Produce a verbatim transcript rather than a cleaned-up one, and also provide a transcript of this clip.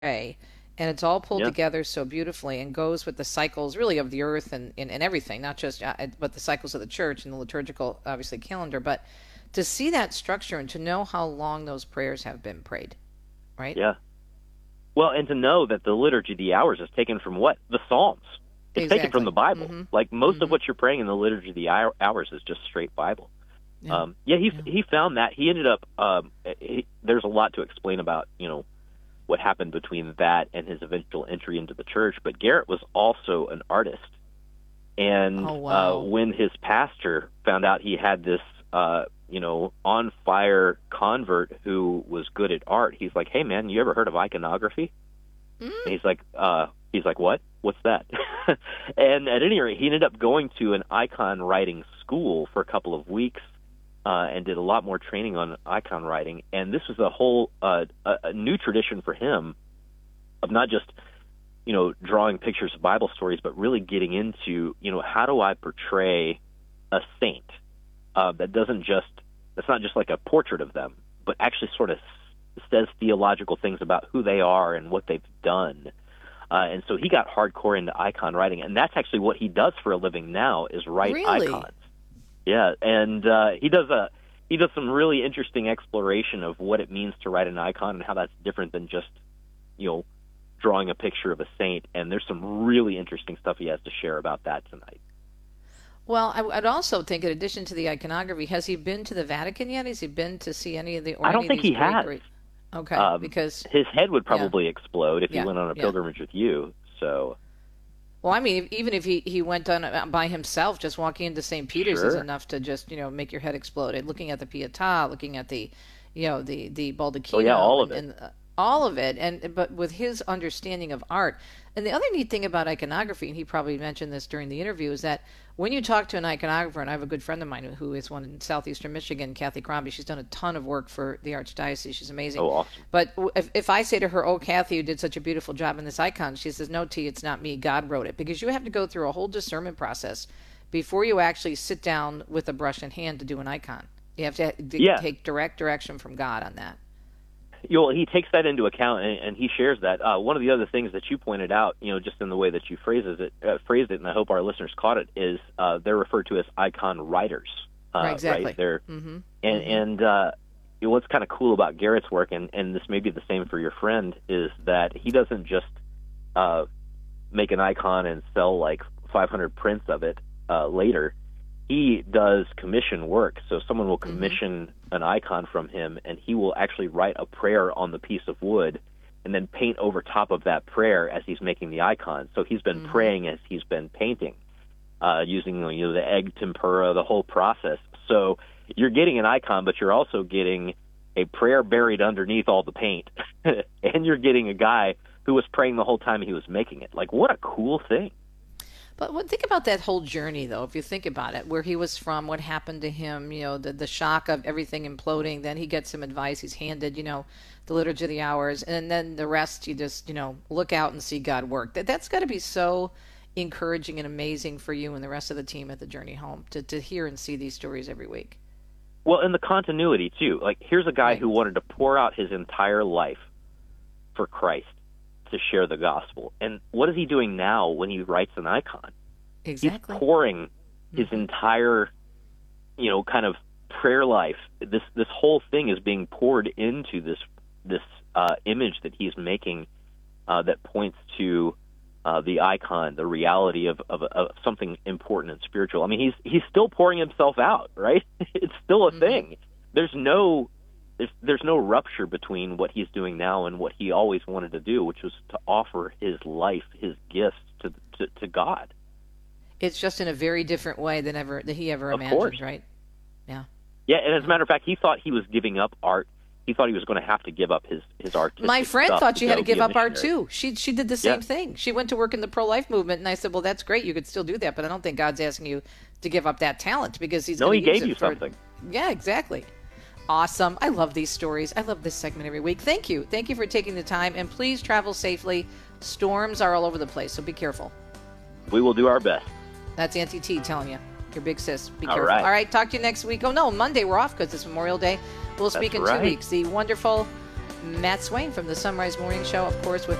pray, and it's all pulled Yeah. together so beautifully and goes with the cycles really of the earth and, and, and everything, not just uh, but the cycles of the church and the liturgical obviously calendar. But to see that structure and to know how long those prayers have been prayed, right? Yeah. Well, and to know that the liturgy of the hours is taken from what? The Psalms. It's taken from the Exactly. Bible. Mm-hmm. Like most of Mm-hmm. what you're praying in the liturgy of the hou- hours is just straight Bible. Yeah. Um, yeah, he Yeah. he found that. He ended up. Um, he, there's a lot to explain about you know what happened between that and his eventual entry into the church. But Garrett was also an artist, and Oh uh, wow. when his pastor found out he had this uh, you know on fire convert who was good at art, he's like, "Hey man, you ever heard of iconography?" And Mm. he's like, uh, he's like, "What? What's that?" And at any rate, he ended up going to an icon writing school for a couple of weeks uh, and did a lot more training on icon writing. And this was a whole uh, a, a new tradition for him of not just you know drawing pictures of Bible stories, but really getting into you know how do I portray a saint uh, that doesn't just that's not just like a portrait of them, but actually sort of says theological things about who they are and what they've done. Uh, and so he got hardcore into icon writing, and that's actually what he does for a living now is write Really? icons. Yeah, and uh, he does a he does some really interesting exploration of what it means to write an icon and how that's different than just you know drawing a picture of a saint. And there's some really interesting stuff he has to share about that tonight. Well, I, would also think, in addition to the iconography, has he been to the Vatican yet? Has he been to see any of the or I any don't of think these he great, has. great? Okay, Um, because his head would yeah, probably explode if he yeah, went on a yeah. pilgrimage with you. So Well, I mean, even if he, he went on uh, by himself, just walking into Saint Peter's is sure. enough to just, you know, make your head explode. And looking at the Pietà, looking at the, you know, the the Oh yeah, Baldacchino, all of and, it. and uh, all of it, and but with his understanding of art. And the other neat thing about iconography, and he probably mentioned this during the interview, is that when you talk to an iconographer, and I have a good friend of mine who is one in southeastern Michigan, Kathy Crombie, she's done a ton of work for the Archdiocese. She's amazing. Oh, awesome. But if, if I say to her, "Oh, Kathy, you did such a beautiful job in this icon," she says, "No, T, it's not me. God wrote it." Because you have to go through a whole discernment process before you actually sit down with a brush in hand to do an icon. You have to d- Yeah, take direct direction from God on that. you know, he takes that into account and, and he shares that. Uh, one of the other things that you pointed out, you know, just in the way that you phrases it, uh, phrased it, and I hope our listeners caught it, is uh, they're referred to as icon writers, Right, uh, right? exactly. They're Mm-hmm. and Mm-hmm. and uh, you know, what's kind of cool about Garrett's work, and and this may be the same for your friend, is that he doesn't just uh, make an icon and sell like five hundred prints of it uh, later. He does commission work. So someone will Mm-hmm. commission an icon from him, and he will actually write a prayer on the piece of wood and then paint over top of that prayer as he's making the icon. So he's been Mm-hmm. praying as he's been painting, uh, using you know the egg tempera, the whole process. So you're getting an icon, but you're also getting a prayer buried underneath all the paint, and you're getting a guy who was praying the whole time he was making it. Like, what a cool thing! But what, think about that whole journey, though. If you think about it, where he was from, what happened to him, you know, the the shock of everything imploding. Then he gets some advice. He's handed, you know, the liturgy of the hours, and then the rest. You just, you know, look out and see God work. That that's got to be so encouraging and amazing for you and the rest of the team at the Journey Home to to hear and see these stories every week. Well, and the continuity too. Like, here's a guy Right. who wanted to pour out his entire life for Christ to share the gospel. And what is he doing now when he writes an icon? He's Exactly. pouring his Mm-hmm. entire, you know, kind of prayer life. This this whole thing is being poured into this this uh, image that he's making uh, that points to uh, the icon, the reality of, of, of something important and spiritual. I mean, he's he's still pouring himself out, right? It's still a Mm-hmm. thing. There's no there's there's no rupture between what he's doing now and what he always wanted to do, which was to offer his life, his gifts to to, to God. It's just in a very different way than ever that he ever Of course. imagined, right? Yeah. Yeah, and as a matter of fact, he thought he was giving up art. He thought he was going to have to give up his his artistic My friend stuff thought to she had go to be give a up art missionary. too. She she did the same Yeah. thing. She went to work in the pro life movement, and I said, "Well, that's great. You could still do that, but I don't think God's asking you to give up that talent because He's No, going he to use gave it you for." something. Yeah, exactly. Awesome. I love these stories. I love this segment every week. Thank you. Thank you for taking the time, and please travel safely. Storms are all over the place, so be careful. We will do our best. That's Auntie T telling you. Your big sis. Be All careful. right. All right. Talk to you next week. Oh no, Monday we're off because it's Memorial Day. We'll speak That's in two right. weeks. The wonderful Matt Swain from the Sunrise Morning Show, of course, with